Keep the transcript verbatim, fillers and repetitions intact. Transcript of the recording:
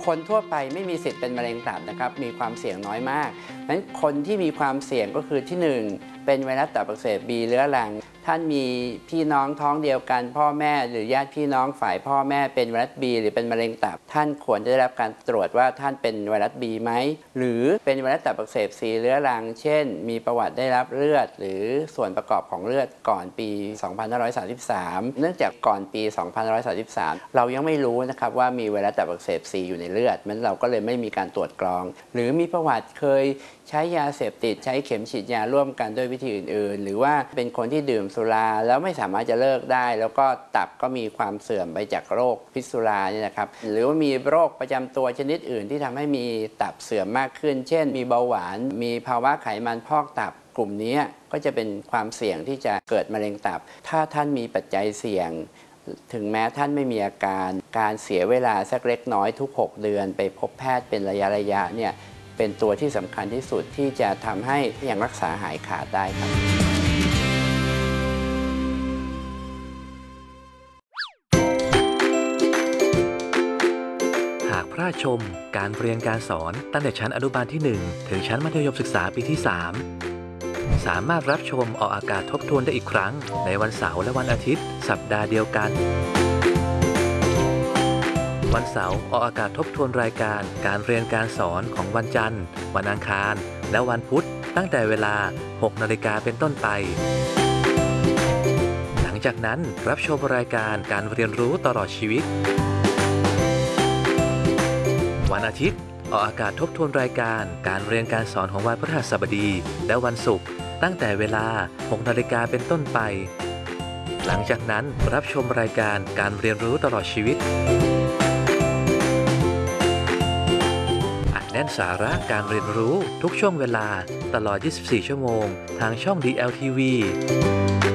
คนทั่วไปไม่มีสิทธิ์เป็นมะเร็งตับนะครับมีความเสี่ยงน้อยมากดังนั้นคนที่มีความเสี่ยงก็คือที่หนึ่งเป็นไวรัสตับอักเสบบีเรื้อรังท่านมีพี่น้องท้องเดียวกันพ่อแม่หรือญาติพี่น้องฝ่ายพ่อแม่เป็นไวรัสบีหรือเป็นมะเร็งตับท่านควรจะได้รับการตรวจว่าท่านเป็นไวรัสบีไหมหรือเป็นไวรัสตับอักเสบซีเรื้อรังเช่นมีประวัติได้รับเลือดหรือส่วนประกอบของเลือดก่อนปี สองพันห้าร้อยสามสิบสาม เนื่องจากก่อนปี สองพันห้าร้อยสามสิบสาม เรายังไม่รู้นะครับว่ามีไวรัสตับอักเสบซีอยู่ในเลือดมันเราก็เลยไม่มีการตรวจกรองหรือมีประวัติเคยใช้ยาเสพติดใช้เข็มฉีดยาร่วมกันด้วยวิธีอื่นๆหรือว่าเป็นคนที่ดื่มสุราแล้วไม่สามารถจะเลิกได้แล้วก็ตับก็มีความเสื่อมไปจากโรคพิษสุราเนี่ยนะครับหรือว่ามีโรคประจำตัวชนิดอื่นที่ทำให้มีตับเสื่อมมากขึ้นเช่นมีเบาหวานมีภาวะไขมันพอกตับกลุ่มนี้ก็จะเป็นความเสี่ยงที่จะเกิดมะเร็งตับถ้าท่านมีปัจจัยเสี่ยงถึงแม้ท่านไม่มีอาการการเสียเวลาสักเล็กน้อยทุกหกเดือนไปพบแพทย์เป็นระยะระยะเนี่ยเป็นตัวที่สำคัญที่สุดที่จะทำให้ยังรักษาหายขาดได้ครับหากพลาดชมการเรียนการสอนตั้งแต่ชั้นอนุบาลที่หนึ่งถึงชั้นมัธยมศึกษาปีที่สามสามารถรับชมออกอากาศทบทวนได้อีกครั้งในวันเสาร์และวันอาทิตย์สัปดาห์เดียวกันวันเสาร์ออกอากาศทบทวนรายการการเรียนการสอนของวันจันทร์วันอังคารและวันพุธตั้งแต่เวลา หกนาฬิกาเป็นต้นไปหลังจากนั้นรับชมรายการการเรียนรู้ตลอดชีวิตวันอาทิตย์ออกอากาศทบทวนรายการการเรียนการสอนของวันพฤหัสบดีและวันศุกร์ตั้งแต่เวลา หกนาฬิกาเป็นต้นไปหลังจากนั้นรับชมรายการการเรียนรู้ตลอดชีวิตแน่นสาระการเรียนรู้ทุกช่วงเวลาตลอด ยี่สิบสี่ ชั่วโมงทางช่อง ดี แอล ที วี